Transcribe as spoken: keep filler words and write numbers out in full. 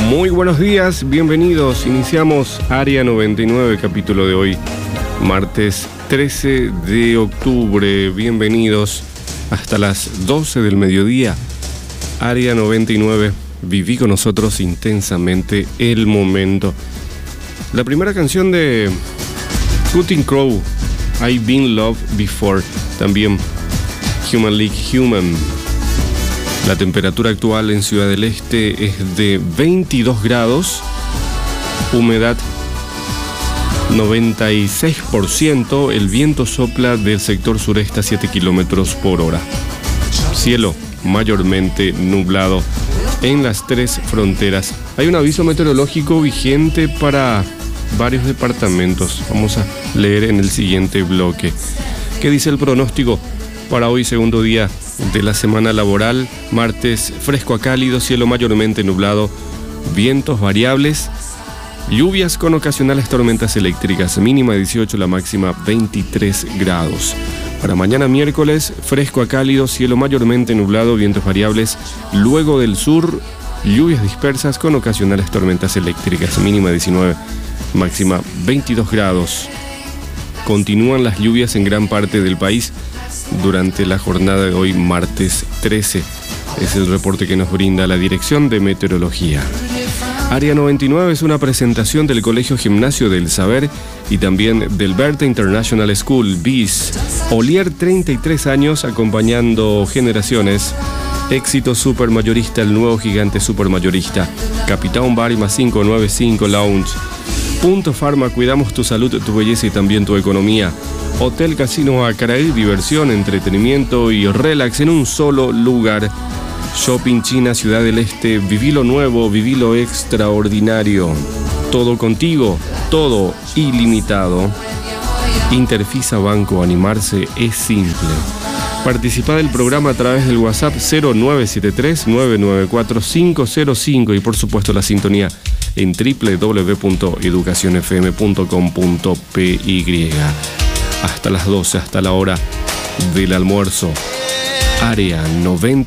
Muy buenos días, bienvenidos. Iniciamos Área noventa y nueve, capítulo de hoy, martes trece de octubre. Bienvenidos hasta las doce del mediodía. Área noventa y nueve, viví con nosotros intensamente el momento. La primera canción de Counting Crow, I've Been Loved Before. También Human League Human. La temperatura actual en Ciudad del Este es de veintidós grados, humedad noventa y seis por ciento, el viento sopla del sector sureste a siete kilómetros por hora. Cielo mayormente nublado en las tres fronteras. Hay un aviso meteorológico vigente para varios departamentos. Vamos a leer en el siguiente bloque. ¿Qué dice el pronóstico para hoy, segundo día de la semana laboral? Martes fresco a cálido, cielo mayormente nublado, vientos variables, lluvias con ocasionales tormentas eléctricas, mínima dieciocho, la máxima veintitrés grados. Para mañana miércoles, fresco a cálido, cielo mayormente nublado, vientos variables, luego del sur, lluvias dispersas con ocasionales tormentas eléctricas, mínima diecinueve, máxima veintidós grados. Continúan las lluvias en gran parte del país durante la jornada de hoy, martes trece. Es el reporte que nos brinda la Dirección de Meteorología. Área noventa y nueve es una presentación del Colegio Gimnasio del Saber y también del Berta International School, B I S. Olier, treinta y tres años, acompañando generaciones. Éxito Supermayorista, el nuevo gigante supermayorista. Capitán Bar y más cinco nueve cinco Lounge. Punto Pharma, cuidamos tu salud, tu belleza y también tu economía. Hotel Casino Acaraí, diversión, entretenimiento y relax en un solo lugar. Shopping China, Ciudad del Este, viví lo nuevo, viví lo extraordinario. Todo contigo, todo ilimitado. Interfisa Banco, animarse es simple. Participa del programa a través del WhatsApp cero nueve siete tres nueve nueve cuatro cinco cero cinco y por supuesto la sintonía en doble u doble u doble u punto educación f m punto com punto p y. Hasta las doce, hasta la hora del almuerzo. Área noventa.